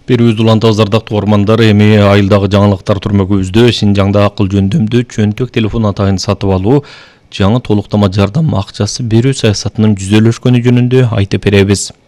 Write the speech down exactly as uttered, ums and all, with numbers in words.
Берүүбүз улантабыз ардактуу угармандар, эми айылдагы жаңылыктар түрмөгүбүздө Шинжаңда акыл жөндөмдүү чөнтөк телефон атайын сатып алуу, жаңы толуктама жардам акчасы берүү саясатынын жүзөлөшкөнү жөнүндө айтып беребиз.